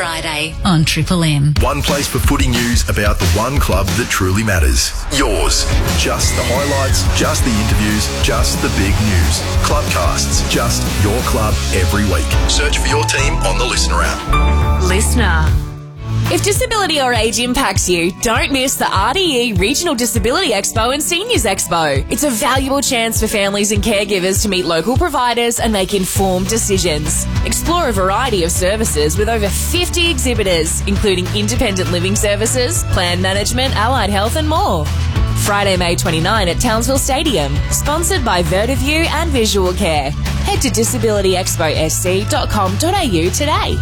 Friday on Triple M. One place for footy news about the one club that truly matters. Yours. Just the highlights, just the interviews, just the big news. Clubcasts, just your club every week. Search for your team on the Listener app. Listener. If disability or age impacts you, don't miss the RDE Regional Disability Expo and Seniors Expo. It's a valuable chance for families and caregivers to meet local providers and make informed decisions. Explore a variety of services with over 50 exhibitors, including independent living services, plan management, allied health and more. Friday, May 29 at Townsville Stadium, sponsored by Vertiview and Visual Care. Head to disabilityexposc.com.au today.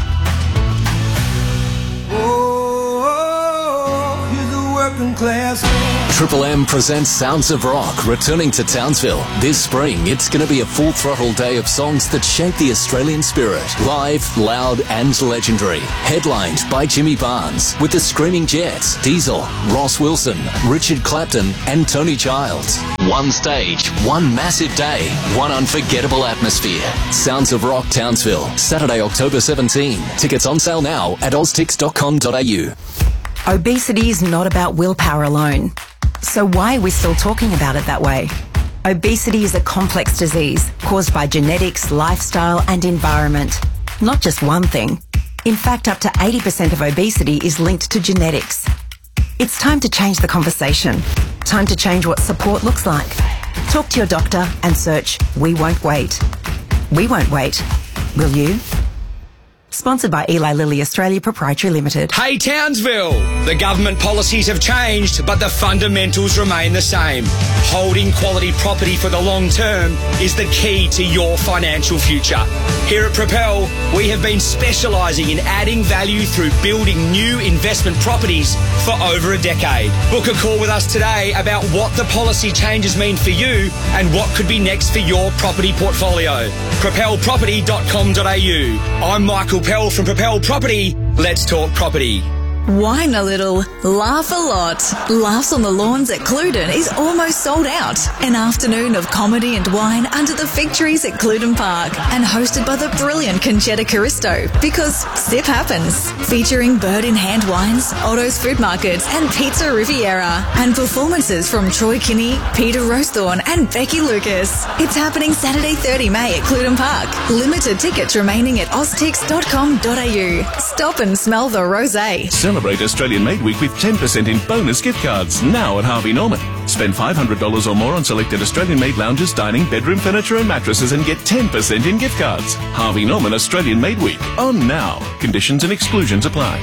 Triple M presents Sounds of Rock, returning to Townsville. This spring, it's going to be a full-throttle day of songs that shape the Australian spirit. Live, loud and legendary. Headlined by Jimmy Barnes, with the Screaming Jets, Diesel, Ross Wilson, Richard Clapton and Tony Childs. One stage, one massive day, one unforgettable atmosphere. Sounds of Rock Townsville, Saturday, October 17. Tickets on sale now at oztix.com.au. Obesity is not about willpower alone. So why are we still talking about it that way? Obesity is a complex disease caused by genetics, lifestyle and environment. Not just one thing. In fact, up to 80% of obesity is linked to genetics. It's time to change the conversation. Time to change what support looks like. Talk to your doctor and search We Won't Wait. We won't wait. Will you? Sponsored by Eli Lilly Australia Proprietary Limited. Hey Townsville! The government policies have changed, but the fundamentals remain the same. Holding quality property for the long term is the key to your financial future. Here at Propel, we have been specialising in adding value through building new investment properties for over a decade. Book a call with us today about what the policy changes mean for you and what could be next for your property portfolio. propelproperty.com.au. I'm Michael Pell from Propel Property. Let's talk property. Whine a little, laugh a lot. Laughs on the Lawns at Cludon is almost sold out. An afternoon of comedy and wine under the fig trees at Cludon Park and hosted by the brilliant Conchetta Caristo, because sip happens. Featuring bird-in-hand wines, Otto's Food Market and Pizza Riviera, and performances from Troy Kinney, Peter Rosethorn and Becky Lucas. It's happening Saturday 30 May at Cludon Park. Limited tickets remaining at oztix.com.au. Stop and smell the rosé. Celebrate Australian Made Week with 10% in bonus gift cards now at Harvey Norman. Spend $500 or more on selected Australian Made lounges, dining, bedroom furniture and mattresses and get 10% in gift cards. Harvey Norman Australian Made Week. On now. Conditions and exclusions apply.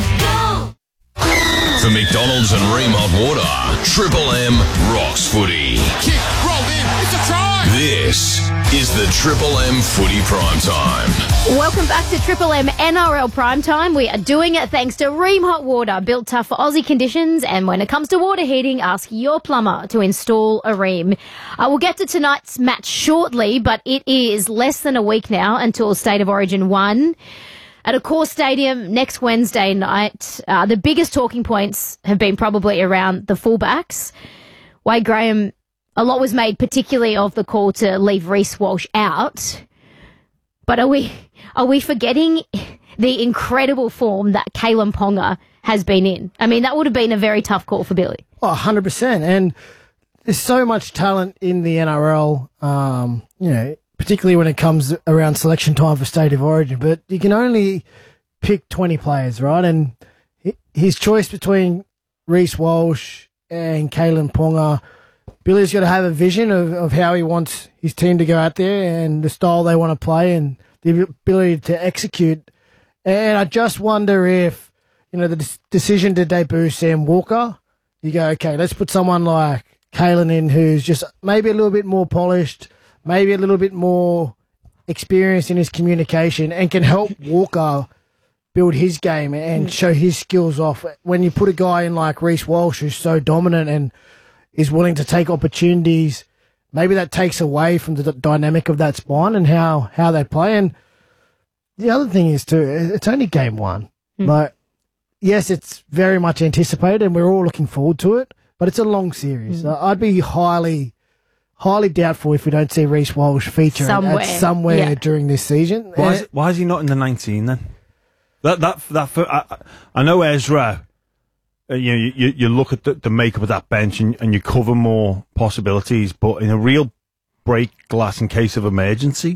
For McDonald's and Ream Hot Water, Triple M rocks footy. Kick, roll in, it's a try! This is the Triple M Footy Prime Time. Welcome back to Triple M NRL Prime Time. We are doing it thanks to Ream Hot Water, built tough for Aussie conditions. And when it comes to water heating, ask your plumber to install a Ream. We'll get to tonight's match shortly, but it is less than a week now until State of Origin 1. At Accor Stadium next Wednesday night, the biggest talking points have been probably around the fullbacks. Wade Graham, a lot was made particularly of the call to leave Reece Walsh out. But are we forgetting the incredible form that Kalen Ponga has been in? I mean, that would have been a very tough call for Billy. Oh, 100%. And there's so much talent in the NRL, particularly when it comes around selection time for State of Origin. But you can only pick 20 players, right? And his choice between Reece Walsh and Kalen Ponga, Billy's got to have a vision of how he wants his team to go out there and the style they want to play and the ability to execute. And I just wonder if, the decision to debut Sam Walker, you go, okay, let's put someone like Kalen in who's just maybe a little bit more polished, maybe a little bit more experienced in his communication and can help Walker build his game and show his skills off. When you put a guy in like Reece Walsh who's so dominant and is willing to take opportunities, maybe that takes away from the dynamic of that spine and how they play. And the other thing is too, it's only game one. Like, yes, it's very much anticipated and we're all looking forward to it, but it's a long series. I'd be highly doubtful if we don't see Reece Walsh feature somewhere during this season. Why is he not in the 19 then? I know Ezra. You look at the makeup of that bench and you cover more possibilities, but in a real break glass in case of emergency.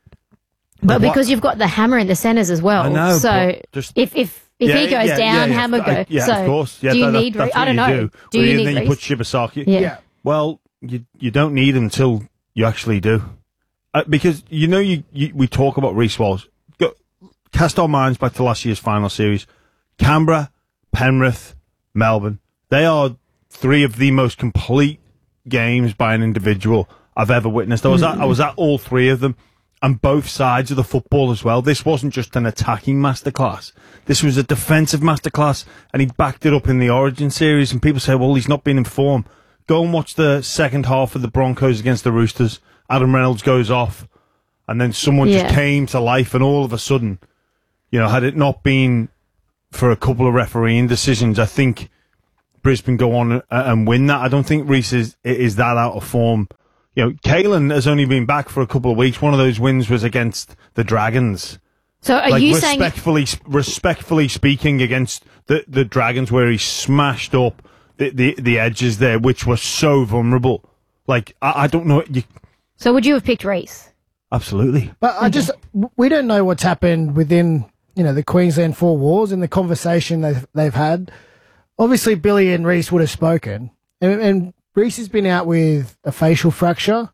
But because you've got the Hammer in the centres as well, I know, so if he goes down, Hammer goes. Yeah, so of course. Yeah, do you need? I don't know. Do you need? Then you put Shibasaki. Yeah. Well, you don't need him until you actually do, because we talk about Reece Walsh. Cast our minds back to last year's final series. Canberra, Penrith, Melbourne. They are three of the most complete games by an individual I've ever witnessed. I was at all three of them, and both sides of the football as well. This wasn't just an attacking masterclass. This was a defensive masterclass, and he backed it up in the Origin series. And people say, well, he's not been in form. Go and watch the second half of the Broncos against the Roosters. Adam Reynolds goes off, and then someone just came to life, and all of a sudden, had it not been for a couple of refereeing decisions, I think Brisbane go on and win that. I don't think Reece is that out of form. Caelan has only been back for a couple of weeks. One of those wins was against the Dragons. So are you respectfully speaking, against the Dragons, where he smashed up the edges there, which were so vulnerable. I don't know. So would you have picked Reece? Absolutely. But we don't know what's happened within the Queensland four walls and the conversation they've had. Obviously, Billy and Reece would have spoken, and Reece has been out with a facial fracture.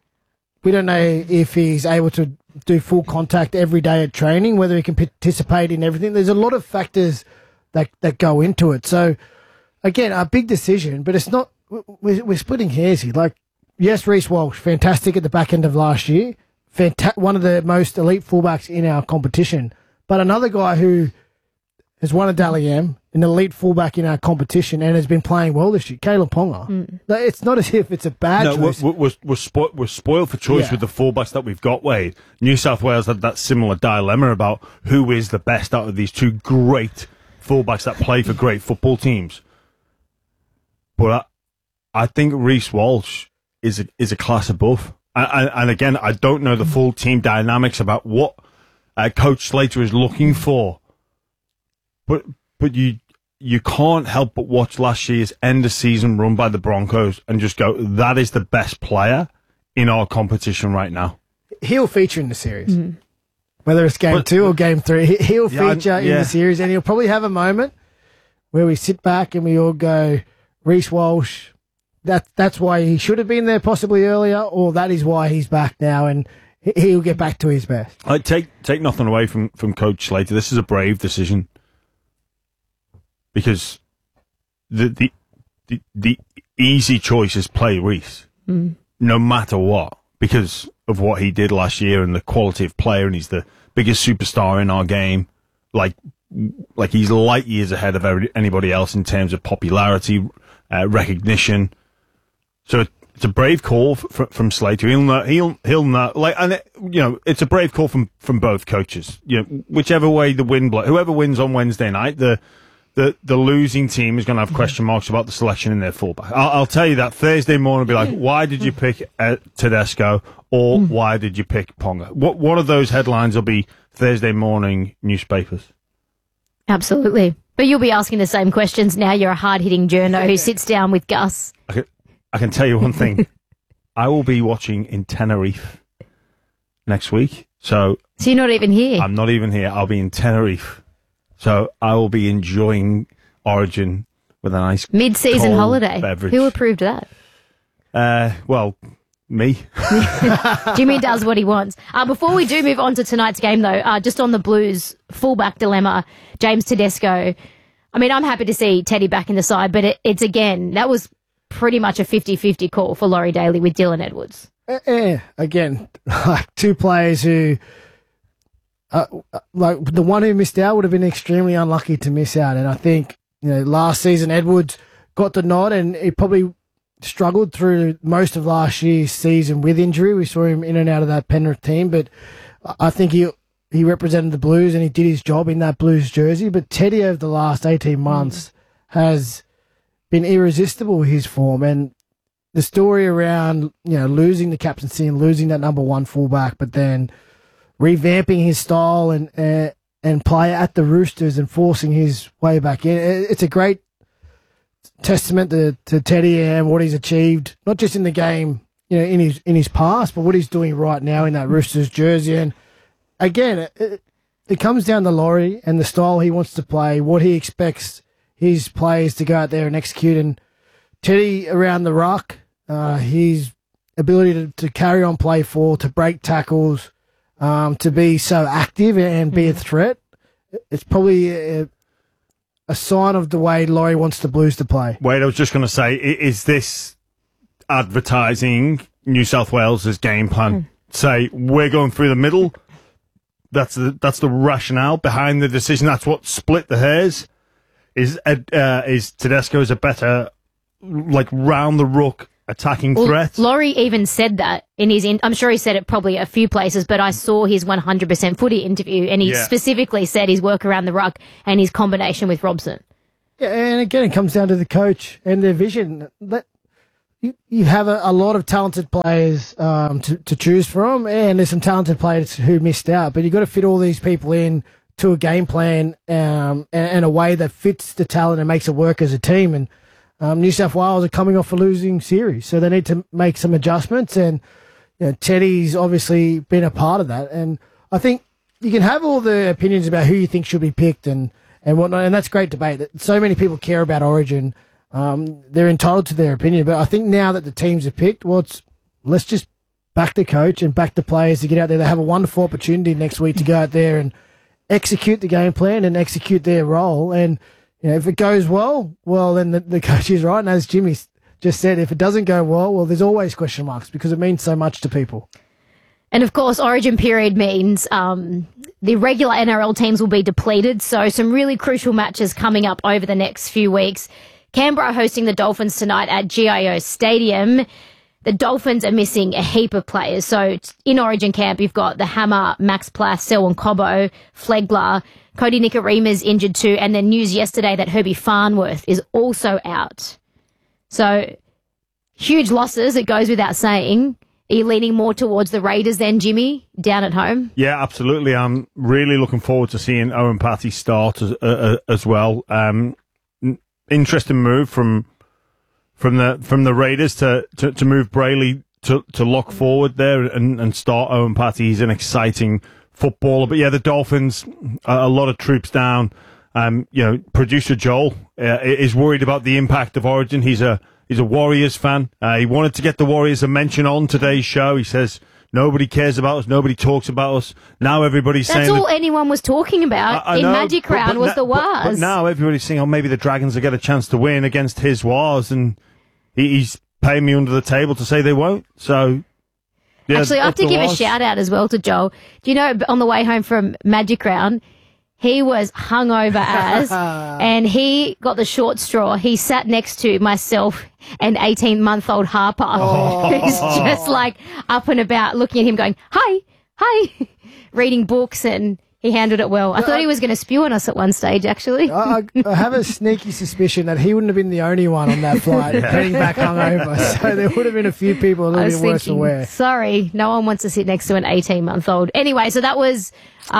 We don't know if he's able to do full contact every day at training, whether he can participate in everything. There's a lot of factors that go into it. So, again, a big decision, but it's not. We're splitting hairs here. Yes, Reece Walsh, fantastic at the back end of last year, one of the most elite fullbacks in our competition. But another guy who has won a Dally M, an elite fullback in our competition, and has been playing well this year, Kalyn Ponga. It's not as if it's a bad choice. We're spoiled for choice with the fullbacks that we've got, Wade. New South Wales had that similar dilemma about who is the best out of these two great fullbacks that play for great football teams. But I think Reece Walsh is a class above. And again, I don't know the full team dynamics about what Coach Slater is looking for. But you can't help but watch last year's end of season run by the Broncos and just go, that is the best player in our competition right now. He'll feature in the series. Whether it's game 2 or game 3, he'll feature in the series, and he'll probably have a moment where we sit back and we all go, Reece Walsh, that's why he should have been there possibly earlier, or that is why he's back now, and he'll get back to his best. I take nothing away from Coach Slater. This is a brave decision, because the easy choice is play Reece, no matter what, because of what he did last year and the quality of player, and he's the biggest superstar in our game. Like he's light years ahead of anybody else in terms of popularity, recognition. So it's a brave call from Slater. He'll know. And it's a brave call from both coaches. Whichever way the wind blows, whoever wins on Wednesday night, the losing team is going to have question marks about the selection in their fullback. I'll tell you that Thursday morning will be like, why did you pick Tedesco, or why did you pick Ponga? One of those headlines will be Thursday morning newspapers. Absolutely. But you'll be asking the same questions now. You're a hard-hitting journo who sits down with Gus. I can tell you one thing. I will be watching in Tenerife next week. So you're not even here? I'm not even here. I'll be in Tenerife. So I will be enjoying Origin with a nice mid-season holiday. Beverage. Who approved that? Well, me. Jimmy does what he wants. Before we do move on to tonight's game, though, just on the Blues fullback dilemma, James Tedesco. I mean, I'm happy to see Teddy back in the side, but it's again, that was pretty much a 50-50 call for Laurie Daly with Dylan Edwards. Again, two players who, the one who missed out would have been extremely unlucky to miss out. And I think, last season Edwards got the nod, and he probably struggled through most of last year's season with injury. We saw him in and out of that Penrith team, but I think he represented the Blues and he did his job in that Blues jersey. But Teddy over the last 18 months has been irresistible with his form, and the story around losing the captaincy and losing that number one fullback, but then revamping his style and and play at the Roosters and forcing his way back in. It's a great testament to Teddy and what he's achieved, not just in the game, in his past, but what he's doing right now in that Roosters jersey. And again, it comes down to Laurie and the style he wants to play, what he expects his players to go out there and execute. And Teddy around the ruck, his ability to carry on play forward, to break tackles, to be so active and be a threat, it's probably a sign of the way Laurie wants the Blues to play. Wait, I was just going to say, is this advertising New South Wales' game plan? Say, we're going through the middle. That's the rationale behind the decision. That's what split the hairs. Is Tedesco a better, round the ruck attacking threat? Laurie even said that in his. I'm sure he said it probably a few places, but I saw his 100% footy interview, and he specifically said his work around the ruck and his combination with Robson. Yeah, and again, it comes down to the coach and their vision. You have a lot of talented players to choose from, and there's some talented players who missed out. But you've got to fit all these people in to a game plan and a way that fits the talent and makes it work as a team. And New South Wales are coming off a losing series, so they need to make some adjustments. And Teddy's obviously been a part of that. And I think you can have all the opinions about who you think should be picked and whatnot, and that's great debate. So many people care about Origin. They're entitled to their opinion, but I think now that the teams are picked, let's just back the coach and back the players to get out there. They have a wonderful opportunity next week to go out there and execute the game plan and execute their role. And if it goes well, then the coach is right. And as Jimmy just said, if it doesn't go well, there's always question marks because it means so much to people. And of course, Origin period means the regular NRL teams will be depleted. So some really crucial matches coming up over the next few weeks. Canberra hosting the Dolphins tonight at GIO Stadium. The Dolphins are missing a heap of players. So in Origin camp, you've got the Hammer, Max Plass, Selwyn Cobbo, Flegler, Cody Nicorima's injured too, and then news yesterday that Herbie Farnworth is also out. So huge losses, it goes without saying. Are you leaning more towards the Raiders then, Jimmy, down at home? Yeah, absolutely. I'm really looking forward to seeing Owen Patty start as well. Interesting move from the Raiders to move Brayley to lock forward there and start Owen Patty. He's an exciting footballer. But yeah, the Dolphins, a lot of troops down. Producer Joel is worried about the impact of Origin. He's a Warriors fan. He wanted to get the Warriors a mention on today's show. He says nobody cares about us. Nobody talks about us. Now everybody's saying... That's all anyone was talking about in Magic Round was the Wars. But now everybody's saying, maybe the Dragons will get a chance to win against his Wars, and he's paying me under the table to say they won't. So... yeah, actually, I have to give a shout out as well to Joel. Do you know, on the way home from Magic Round, he was hungover and he got the short straw. He sat next to myself and 18-month-old Harper, who's just up and about, looking at him going, hi, reading books, and he handled it well. I thought he was going to spew on us at one stage, actually. I have a sneaky suspicion that he wouldn't have been the only one on that flight heading back hungover. So there would have been a few people a little bit worse aware. Sorry, no one wants to sit next to an 18-month-old. Anyway, so that was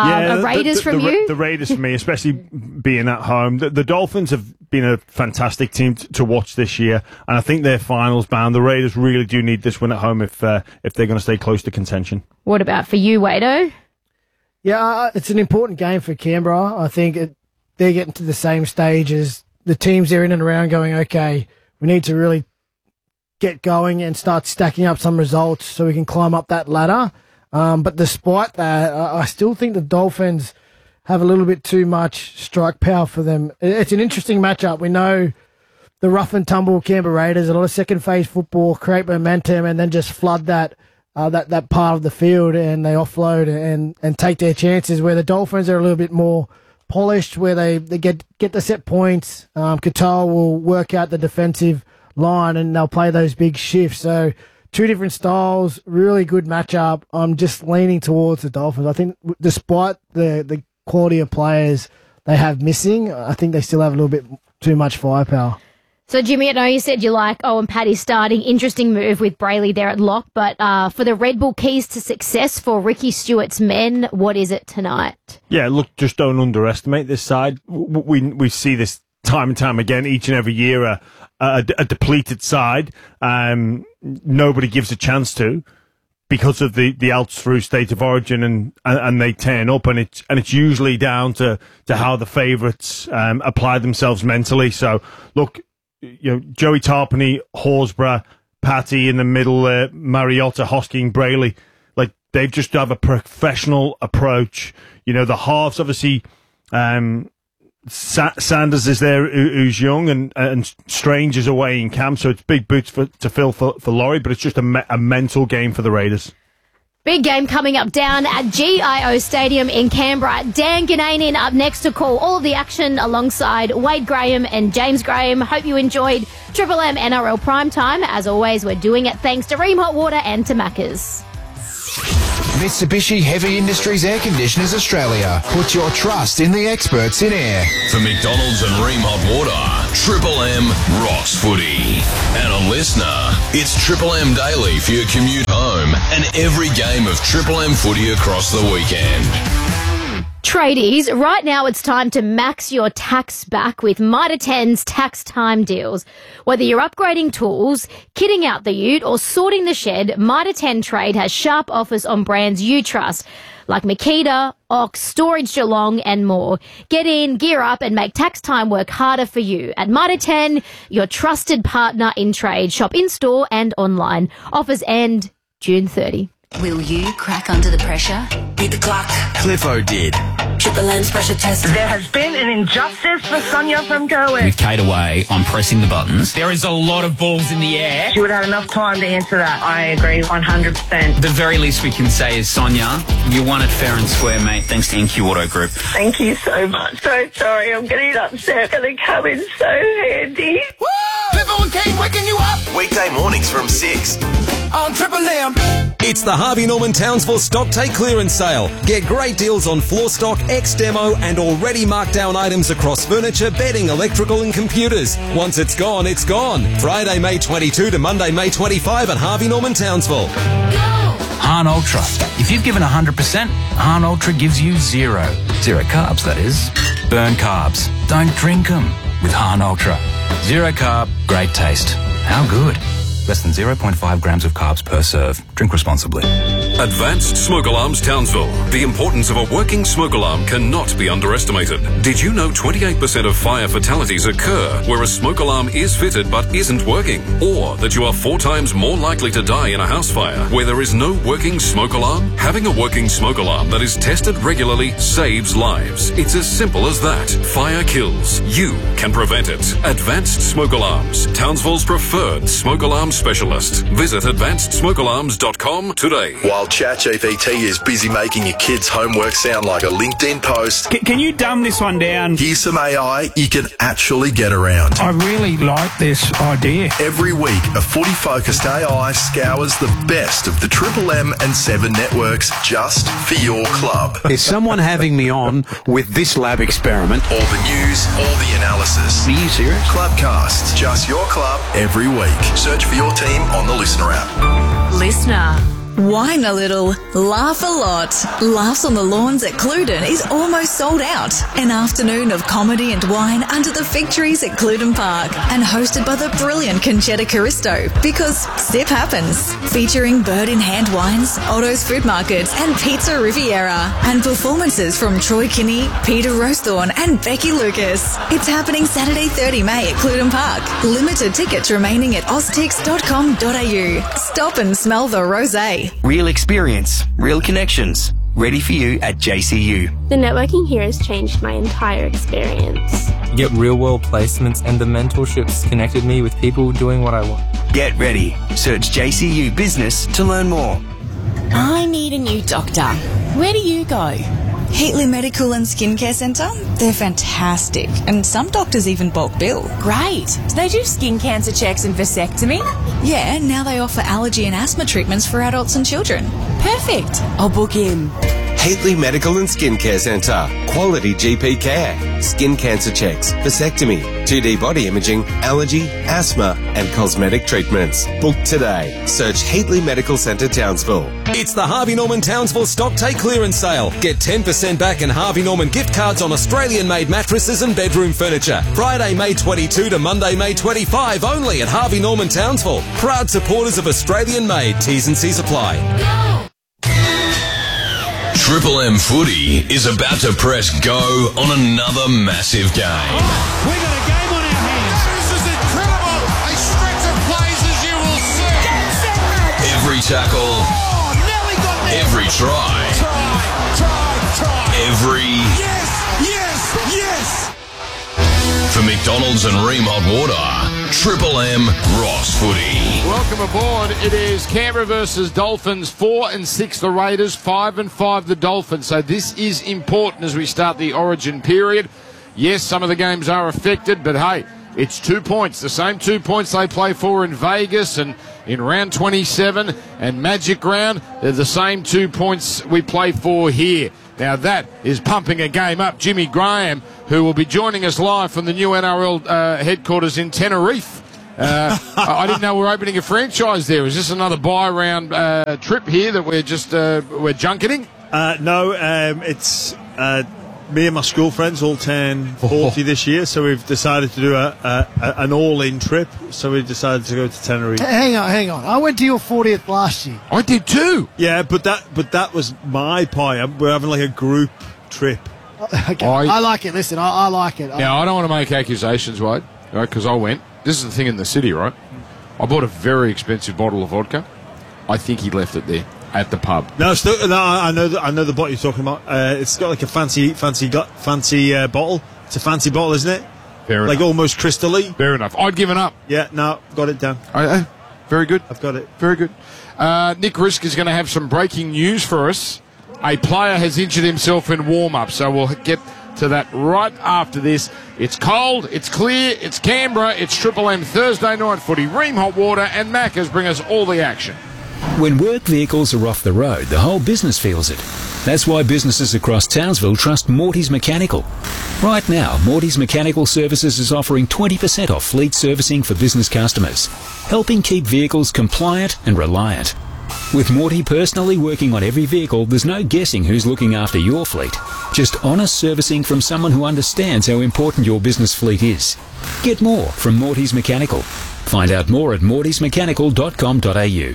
a Raiders from you? The Raiders for me, especially being at home. The Dolphins have been a fantastic team to watch this year, and I think they're finals bound. The Raiders really do need this win at home if they're going to stay close to contention. What about for you, Wado? Yeah, it's an important game for Canberra. I think they're getting to the same stage as the teams they're in and around going, okay, we need to really get going and start stacking up some results so we can climb up that ladder. But despite that, I still think the Dolphins have a little bit too much strike power for them. It's an interesting matchup. We know the rough and tumble Canberra Raiders, a lot of second phase football, create momentum and then just flood that part of the field, and they offload and take their chances, where the Dolphins are a little bit more polished, where they get the set points. Qatar will work out the defensive line and they'll play those big shifts. So two different styles, really good matchup. I'm just leaning towards the Dolphins. I think despite the quality of players they have missing, I think they still have a little bit too much firepower. So, Jimmy, I know you said you like Owen Paddy starting. Interesting move with Brayley there at lock. But for the Red Bull keys to success for Ricky Stewart's men, what is it tonight? Yeah, look, just don't underestimate this side. We see this time and time again, each and every year, a depleted side. Nobody gives a chance to because of the outs through state of origin, and they turn up, and it's usually down to how the favourites apply themselves mentally. So, look, Joey Tarpany, Horsburgh, Patty in the middle, Mariotta, Hosking, Brayley, like they've just have a professional approach. The halves, obviously, Sanders is there, who's young, and Strange is away in camp, so it's big boots to fill for Laurie, but it's just a mental game for the Raiders. Big game coming up down at GIO Stadium in Canberra. Dan Gananin up next to call all of the action alongside Wade Graham and James Graham. Hope you enjoyed Triple M NRL Primetime. As always, we're doing it thanks to Ream Hot Water and to Macca's. Mitsubishi Heavy Industries Air Conditioners Australia. Put your trust in the experts in air. For McDonald's and Ream Hot Water, Triple M rocks footy. And a listener, it's Triple M Daily for your commute home and every game of Triple M footy across the weekend. Tradies, right now it's time to max your tax back with Mitre 10's tax time deals. Whether you're upgrading tools, kitting out the ute or sorting the shed, Mitre 10 Trade has sharp offers on brands you trust, like Makita, Ox, Storage Geelong and more. Get in, gear up and make tax time work harder for you. At Mitre 10, your trusted partner in trade. Shop in-store and online. Offers end June 30. Will you crack under the pressure? Beat the clock. Cliffo did. Triple M's pressure test. There has been an injustice for Sonia from Go-West. With Kate away, I'm pressing the buttons. There is a lot of balls in the air. She would have had enough time to answer that. I agree 100%. The very least we can say is, Sonia, you won it fair and square, mate, thanks to NQ Auto Group. Thank you so much. So sorry, I'm getting upset. Going to come in so handy. Woo! Cliffo and Kate waking you up. Weekday mornings from 6 on Triple M. It's the Harvey Norman Townsville Stock Take Clearance Sale. Get great deals on floor stock, ex-demo and already marked down items across furniture, bedding, electrical and computers. Once it's gone, it's gone. Friday, May 22 to Monday, May 25 at Harvey Norman Townsville. Hahn Ultra. If you've given 100%, Hahn Ultra gives you zero. Zero carbs, that is. Burn carbs. Don't drink them with Hahn Ultra. Zero carb, great taste. How good? Less than 0.5 grams of carbs per serve. Drink responsibly. Advanced Smoke Alarms Townsville. The importance of a working smoke alarm cannot be underestimated. Did you know 28% of fire fatalities occur where a smoke alarm is fitted but isn't working? Or that you are 4 times more likely to die in a house fire where there is no working smoke alarm? Having a working smoke alarm that is tested regularly saves lives. It's as simple as that. Fire kills. You can prevent it. Advanced Smoke Alarms. Townsville's preferred smoke alarm specialist. Visit advancedsmokealarms.com today. While ChatGPT is busy making your kids' homework sound like a LinkedIn post, Can you dumb this one down? here's some AI you can actually get around. I really like this idea. Every week, a footy-focused AI scours the best of the Triple M and 7 networks just for your club. Is someone having me on with this lab experiment? All the news, all the analysis. Are you serious? Clubcasts, just your club, every week. Search for your team on the Listener app. Listener. Whine a little, laugh a lot. Laughs on the Lawns at Cludon is almost sold out. An afternoon of comedy and wine under the fig trees at Cludon Park and hosted by the brilliant Conchetta Caristo because sip happens. Featuring bird-in-hand wines, Otto's Food Market and Pizza Riviera and performances from Troy Kinney, Peter Rosethorn and Becky Lucas. It's happening Saturday 30 May at Cludon Park. Limited tickets remaining at oztix.com.au. Stop and smell the rosé. Real experience, real connections. Ready for you at JCU. The networking here has changed my entire experience. Get real-world placements and the mentorships connected me with people doing what I want. Get ready. Search JCU Business to learn more. I need a new doctor. Where do you go? Heatley Medical and Skincare Centre, they're fantastic. And some doctors even bulk bill. Great. Do they do skin cancer checks and vasectomy? Yeah, now they offer allergy and asthma treatments for adults and children. Perfect. I'll book in. Hately Medical and Skincare Centre. Quality GP care. Skin cancer checks, vasectomy, 2D body imaging, allergy, asthma and cosmetic treatments. Book today. Search Hately Medical Centre Townsville. It's the Harvey Norman Townsville Stock Take Clearance Sale. Get 10% back in Harvey Norman gift cards on Australian-made mattresses and bedroom furniture. Friday, May 22 to Monday, May 25 only at Harvey Norman Townsville. Proud supporters of Australian-made. T's and C's apply. Triple M Footy is about to press go on another massive game. We got a game on our hands. This is incredible. A stretch of plays as you will see. Every tackle, Nelly got there. every try, every... Yes. For McDonald's and Ream Hot Water, Triple M Ross Footy. Welcome aboard. It is Canberra versus Dolphins, 4 and 6 the Raiders, 5 and 5 the Dolphins. So this is important as we start the Origin period. Yes, some of the games are affected, but hey, it's 2 points. The same 2 points they play for in Vegas and in round 27 and Magic Round. They're the same 2 points we play for here. Now that is pumping a game up. Jimmy Graham, who will be joining us live from the new NRL headquarters in Tenerife. I didn't know we're opening a franchise there. Is this another buy-round trip here that we're just we're junketing? No, it's me and my school friends all turn 40 this year, so we've decided to do an all-in trip. So we decided to go to Tenerife. Hang on. I went to your 40th last year. I did too. Yeah, but that was my pie. We're having like a group trip. Okay. I like it. Listen, I like it. Now, I don't want to make accusations, Wade, right? Because I went. This is the thing in the city, right? I bought a very expensive bottle of vodka. I think he left it there at the pub. No, I know the bottle you're talking about. It's got like a fancy bottle. It's a fancy bottle, isn't it? Fair like enough. almost crystal-y. Fair enough. I'd given up. Yeah, no, got it down. Very good. I've got it. Very good. Nick Risk is going to have some breaking news for us. A player has injured himself in warm-up, so we'll get to that right after this. It's cold, it's clear, it's Canberra, it's Triple M Thursday night footy. Ream Hot Water and Macca's bring us all the action. When work vehicles are off the road, the whole business feels it. That's why businesses across Townsville trust Morty's Mechanical. Right now, Morty's Mechanical Services is offering 20% off fleet servicing for business customers, helping keep vehicles compliant and reliant. With Morty personally working on every vehicle, there's no guessing who's looking after your fleet. Just honest servicing from someone who understands how important your business fleet is. Get more from Morty's Mechanical. Find out more at mortysmechanical.com.au.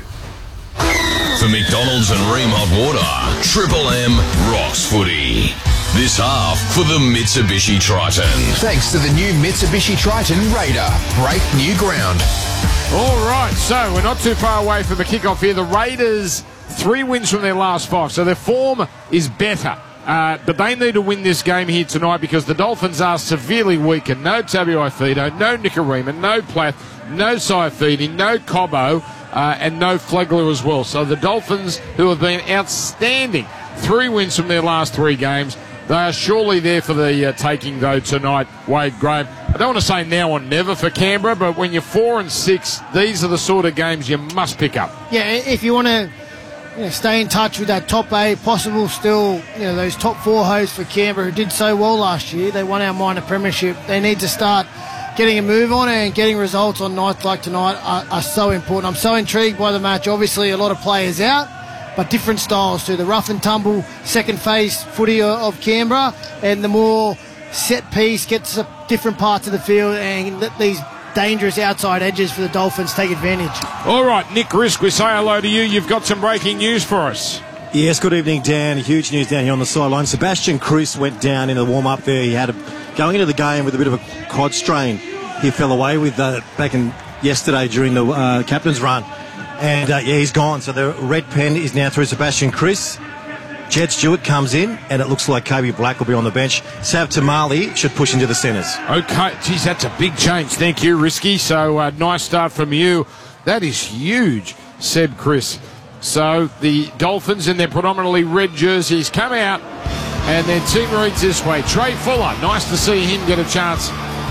For McDonald's and Ream Hot Water, Triple M Ross Footy. This half for the Mitsubishi Triton. Thanks to the new Mitsubishi Triton Raider. Break new ground. All right, so we're not too far away from the kickoff here. The Raiders, 3 wins from their last 5, so their form is better. But they need to win this game here tonight because the Dolphins are severely weakened. No Tabuai-Fidow, no Nicarima, no Plath, no Saifidi, no Cobbo, and no Flegler as well. So the Dolphins, who have been outstanding, 3 wins from their last 3 games, they are surely there for the taking, though, tonight, Wade Graham. I don't want to say now or never for Canberra, but when you're 4 and 6, these are the sort of games you must pick up. Yeah, if you want to stay in touch with that top 8, possible still, those top 4 hosts for Canberra who did so well last year. They won our minor premiership. They need to start getting a move on, and getting results on nights like tonight are so important. I'm so intrigued by the match. Obviously, a lot of players out, but different styles too. The rough and tumble second phase footy of Canberra, and the more set piece gets different parts of the field, and let these dangerous outside edges for the Dolphins take advantage. All right, Nick Risk, we say hello to you. You've got some breaking news for us. Yes, good evening, Dan. Huge news down here on the sideline. Sebastian Kris went down in the warm-up there. He had going into the game with a bit of a quad strain. He fell away with back in yesterday during the captain's run. And, he's gone. So the red pen is now through Sebastian Kris. Jed Stewart comes in, and it looks like Kobe Black will be on the bench. Sav Tamali should push into the centres. Okay, geez, that's a big change. Thank you, Risky. So, nice start from you. That is huge, Seb Kris. So, the Dolphins in their predominantly red jerseys come out, and their team reads this way. Trey Fuller, nice to see him get a chance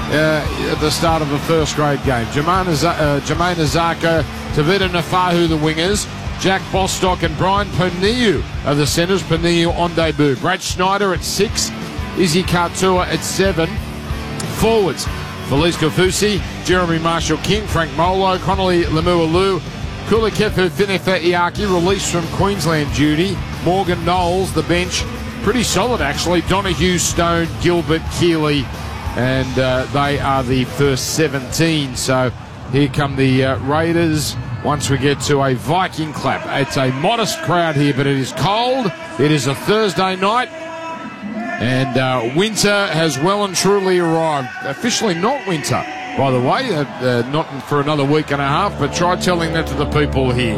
at the start of a first-grade game. Jermaine Azako, Tavita Nafahu, the wingers. Jack Bostock and Brian Poniu are the centres. Poniu on debut. Brad Schneider at 6. Izzy Kartua at 7. Forwards, Felice Kaufusi, Jeremy Marshall-King, Frank Molo, Connolly Lemuelu, Kulikefu Finefe'iaki, released from Queensland duty. Morgan Knowles, the bench, pretty solid actually. Donahue, Stone, Gilbert, Keeley, and they are the first 17. So here come the Raiders once we get to a Viking clap. It's a modest crowd here, but it is cold. It is a Thursday night. And winter has well and truly arrived. Officially not winter, by the way, not for another week and a half, but try telling that to the people here.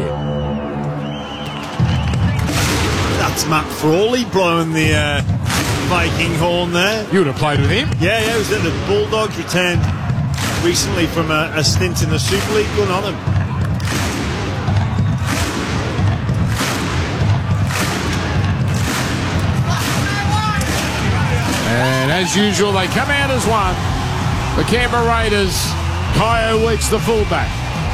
That's Matt Frawley blowing the Viking horn there. You would have played with him? Yeah, he was at the Bulldogs, returned recently from a stint in the Super League. Good on him. And as usual, they come out as one. The Canberra Raiders. Kyo Weeks, the fullback.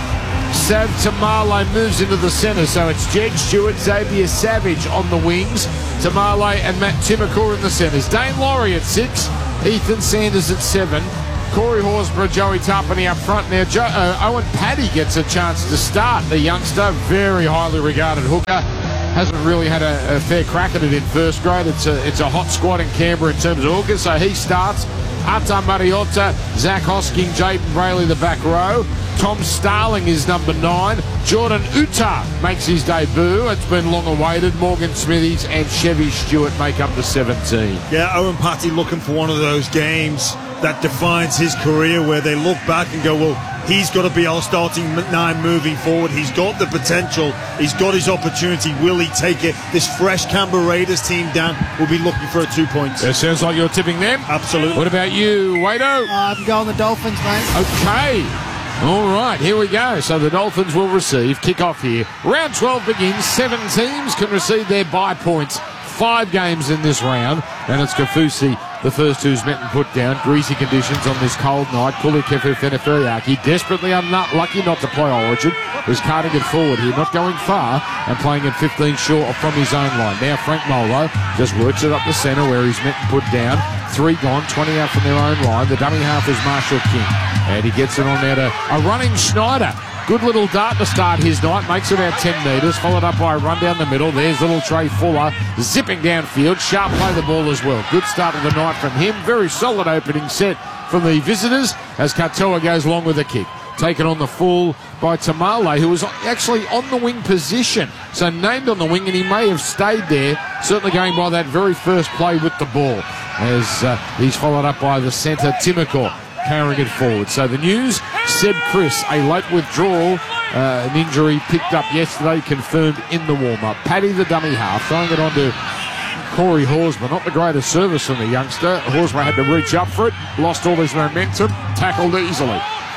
Sav Tamale moves into the centre, so it's Jed Stewart, Xavier Savage on the wings. Tamale and Matt Timokor in the centres. Dane Laurie at 6. Ethan Sanders at 7. Corey Horsburgh, Joey Tarpany up front. Now, Owen Paddy gets a chance to start. The youngster, very highly regarded hooker. Hasn't really had a fair crack at it in first grade. It's a hot squad in Canberra in terms of hookers, so he starts. Ata Mariota, Zach Hosking, Jaden Brayley, the back row. Tom Starling is number 9. Jordan Uta makes his debut. It's been long awaited. Morgan Smithies and Chevy Stewart make up the 17. Yeah, Owen Patty looking for one of those games that defines his career where they look back and go, well, he's got to be our starting 9 moving forward. He's got the potential. He's got his opportunity. Will he take it? This fresh Canberra Raiders team, Dan, will be looking for a 2 points. It sounds like you're tipping them. Absolutely. What about you, Wado? I'm going the Dolphins, mate. Okay. All right, here we go. So the Dolphins will receive kick-off here. Round 12 begins. 7 teams can receive their bye points. 5 games in this round, and it's Kaufusi, the first who's met and put down. Greasy conditions on this cold night. Kulikefu Finefe'iaki, desperately unlucky not to play Origin, is carting it forward here, not going far, and playing it 15 short from his own line. Now Frank Molo just works it up the centre where he's met and put down. 3 gone, 20 out from their own line. The dummy half is Marshall King, and he gets it on there to a running Schneider. Good little dart to start his night. Makes about 10 metres. Followed up by a run down the middle. There's little Trey Fuller zipping downfield. Sharp play the ball as well. Good start of the night from him. Very solid opening set from the visitors as Katoa goes long with a kick. Taken on the full by Tamale, who was actually on the wing position. So named on the wing, and he may have stayed there. Certainly going by that very first play with the ball. As he's followed up by the centre, Timokor, carrying it forward. So the news, Seb Chris, a late withdrawal, an injury picked up yesterday, confirmed in the warm-up. Paddy, the dummy half, throwing it on to Corey Horsburgh. Not the greatest service from the youngster. Horsburgh had to reach up for it, lost all his momentum, tackled easily.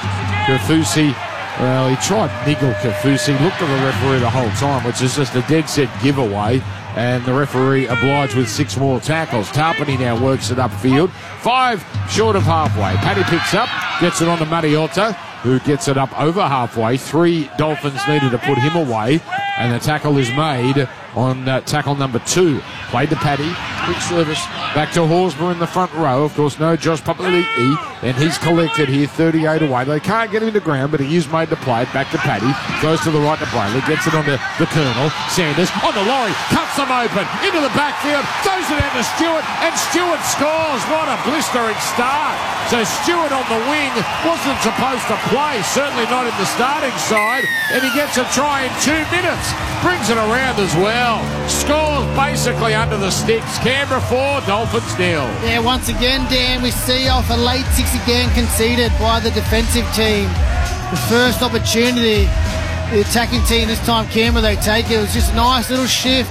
Kaufusi, well, he tried niggle Kaufusi, looked at the referee the whole time, which is just a dead-set giveaway. And the referee obliged with 6 more tackles. Tarpany now works it upfield. 5 short of halfway. Paddy picks up, gets it on to Mariota, who gets it up over halfway. 3 Dolphins needed to put him away, and the tackle is made on tackle number 2. Played to Paddy, quick service, back to Horsburgh in the front row. Of course, no Josh Papali'i, and he's collected here, 38 away. They can't get him to ground, but he is made to play it. Back to Paddy, goes to the right to Brayley, gets it onto the Colonel. Sanders on the lorry, cuts them open, into the backfield, throws it out to Stewart, and Stewart scores. What a blistering start. So Stewart on the wing wasn't supposed to play, certainly not in the starting side, and he gets a try in 2 minutes. Brings it around as well. Scores basically under the sticks. Canberra 4, Dolphins 0. Yeah, once again, Dan, we see off a late 6 again conceded by the defensive team. The first opportunity, the attacking team, this time Canberra, they take it. It was just a nice little shift.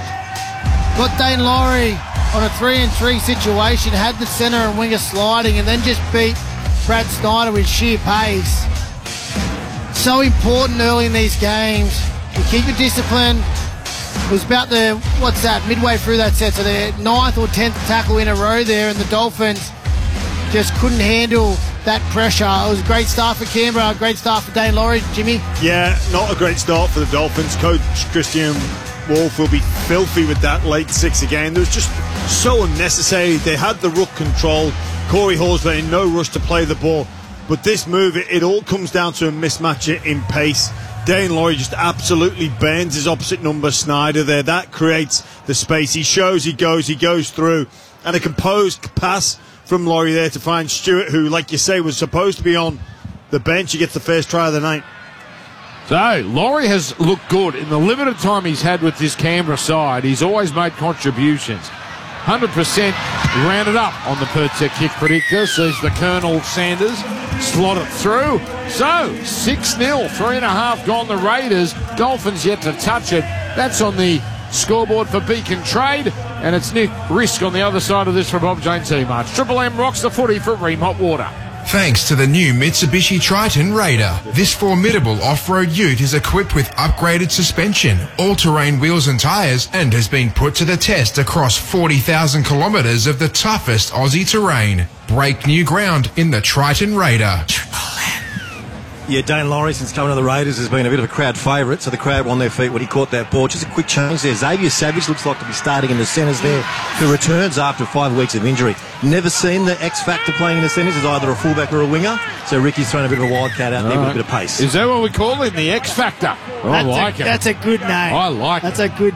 Got Dane Laurie on a 3-and-3 situation, had the centre and winger sliding, and then just beat Brad Snyder with sheer pace. So important early in these games. You keep your discipline. It was about midway through that set, so their 9th or 10th tackle in a row there, and the Dolphins just couldn't handle that pressure. It was a great start for Canberra, a great start for Dane Laurie. Jimmy? Yeah, not a great start for the Dolphins. Coach Christian Wolf will be filthy with that late 6 again. It was just so unnecessary. They had the ruck control. Corey Horsburgh in no rush to play the ball. But this move, it all comes down to a mismatch in pace. Dane Laurie just absolutely burns his opposite number, Snyder, there. That creates the space. He shows, he goes through. And a composed pass from Laurie there to find Stewart, who, like you say, was supposed to be on the bench. He gets the first try of the night. So, Laurie has looked good. In the limited time he's had with this Canberra side, he's always made contributions. 100% rounded up on the per-tech kick predictor, says the Colonel Sanders. Slot it through. So, 6-0, 3.5 gone the Raiders. Dolphins yet to touch it. That's on the scoreboard for Beacon Trade. And it's Nick Risk on the other side of this for Bob Jane T-March. Triple M rocks the footy for Ream Hot Water. Thanks to the new Mitsubishi Triton Raider. This formidable off-road ute is equipped with upgraded suspension, all-terrain wheels and tyres, and has been put to the test across 40,000 kilometres of the toughest Aussie terrain. Break new ground in the Triton Raider. Yeah, Dane Laurie, since coming to the Raiders, has been a bit of a crowd favourite, so the crowd were on their feet when he caught that ball. Just a quick change there. Xavier Savage looks like to be starting in the centres there, who returns after 5 weeks of injury. Never seen the X-Factor playing in the centres as either a fullback or a winger, so Ricky's thrown a bit of a wildcat out there with a bit of pace. Is that what we call him, the X-Factor? I like it. That's a good name. I like it. That's a good